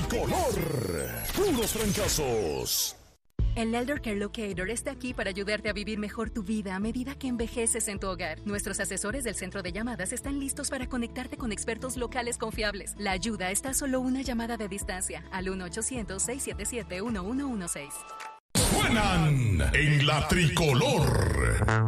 tricolor. Puros fracasos. El Elder Care Locator está aquí para ayudarte a vivir mejor tu vida a medida que envejeces en tu hogar. Nuestros asesores del centro de llamadas están listos para conectarte con expertos locales confiables. La ayuda está a solo una llamada de distancia al 1-800-677-1116. Suenan en la tricolor.